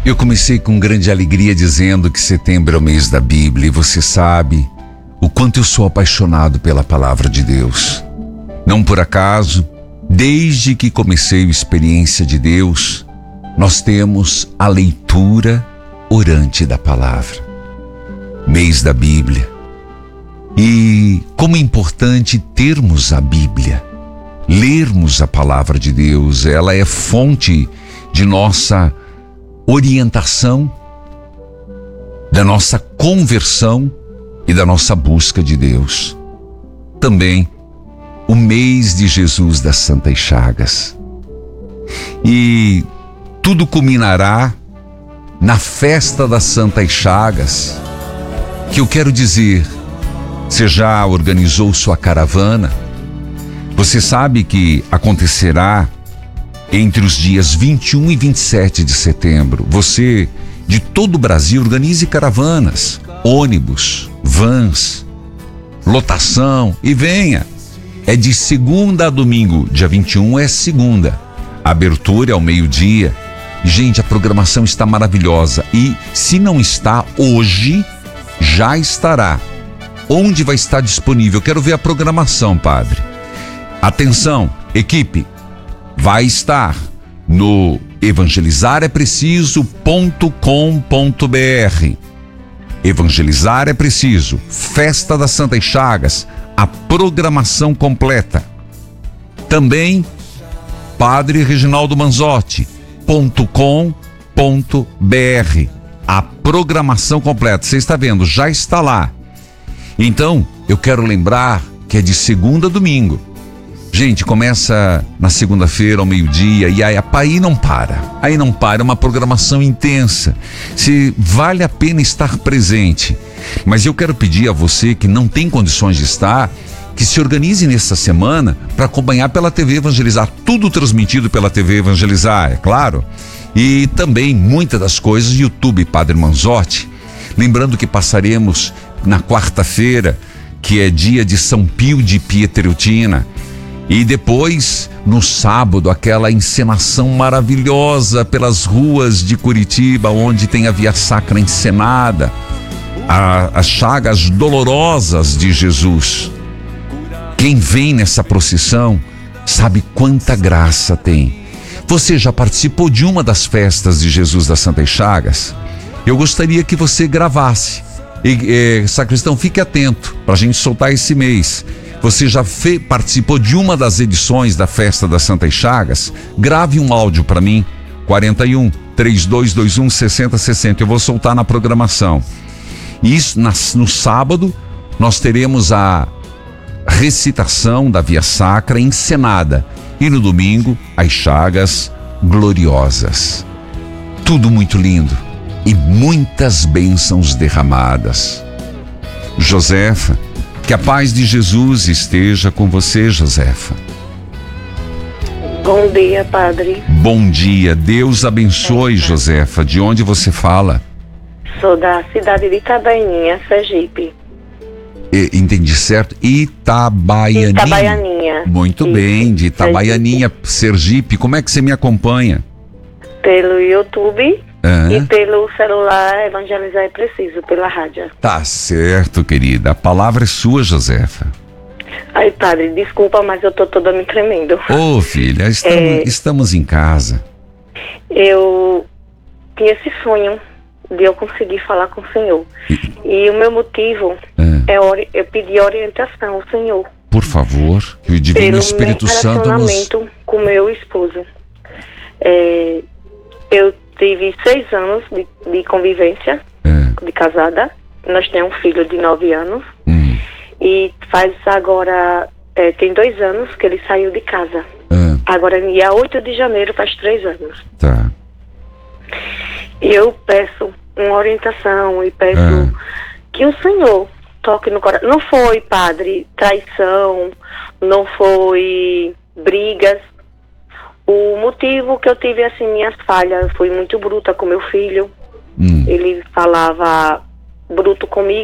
Eu comecei com grande alegria dizendo que setembro é o mês da Bíblia e você sabe o quanto eu sou apaixonado pela palavra de Deus. Não por acaso, desde que comecei a experiência de Deus, nós temos a leitura orante da palavra. Mês da Bíblia. E como é importante termos a Bíblia, lermos a palavra de Deus. Ela é fonte de nossa orientação, da nossa conversão e da nossa busca de Deus. Também o mês de Jesus das Santas Chagas. E tudo culminará na festa das Santas Chagas, que eu quero dizer, você já organizou sua caravana? Você sabe que acontecerá entre os dias 21 e 27 de setembro. Você, de todo o Brasil, organize caravanas, ônibus, vans, lotação e venha. É de segunda a domingo, dia 21 é segunda. A abertura é ao meio-dia. Gente, a programação está maravilhosa e se não está hoje, já estará. Onde vai estar disponível? Eu quero ver a programação, padre. Atenção, equipe. Vai estar no evangelizarepreciso.com.br. Evangelizar é Preciso, Festa das Santas Chagas, a programação completa. Também padrereginaldomanzotti.com.br, a programação completa. Você está vendo, já está lá. Então, eu quero lembrar que é de segunda a domingo. Gente, começa na segunda-feira ao meio-dia e aí não para. Aí não para, é uma programação intensa. Se vale a pena estar presente. Mas eu quero pedir a você que não tem condições de estar, que se organize nessa semana para acompanhar pela TV Evangelizar. Tudo transmitido pela TV Evangelizar, é claro. E também muitas das coisas YouTube Padre Manzotti. Lembrando que passaremos na quarta-feira, que é dia de São Pio de Pietreutina. E depois, no sábado, aquela encenação maravilhosa pelas ruas de Curitiba, onde tem a Via Sacra encenada, as chagas dolorosas de Jesus. Quem vem nessa procissão sabe quanta graça tem. Você já participou de uma das festas de Jesus das Santas Chagas? Eu gostaria que você gravasse. Sacristão, fique atento para a gente soltar esse mês. Você já participou de uma das edições da Festa das Santas Chagas? Grave um áudio para mim, 41 3221 6060. Eu vou soltar na programação. Isso no sábado nós teremos a recitação da Via Sacra encenada e no domingo as chagas gloriosas. Tudo muito lindo e muitas bênçãos derramadas. Josefa, que a paz de Jesus esteja com você, Josefa. Bom dia, padre. Bom dia, Deus abençoe, Josefa. De onde você fala? Sou da cidade de Itabaianinha, Sergipe. Entendi certo? Itabaianinha. Itabaianinha. Muito Isso. bem, de Itabaianinha, Sergipe. Como é que você me acompanha? Pelo YouTube e pelo celular Evangelizar é Preciso, pela rádio. Tá certo, querida. A palavra é sua, Josefa. Ai, padre, desculpa, mas eu tô toda me tremendo. Ô, filha, estamos em casa. Eu tinha esse sonho de eu conseguir falar com o Senhor. E o meu motivo é eu pedir orientação ao Senhor. Por favor, que o Divino Espírito Santo nos... relacionamento com meu esposo. Eu tive 6 anos de convivência, de casada. Nós temos um filho de 9 anos. E faz agora, tem 2 anos que ele saiu de casa. Agora, dia 8 de janeiro, faz 3 anos. Tá. E eu peço uma orientação e peço que o Senhor toque no coração. Não foi, padre, traição, não foi brigas. O motivo que eu tive, assim, minhas falhas, fui muito bruta com meu filho. Ele falava bruto comigo.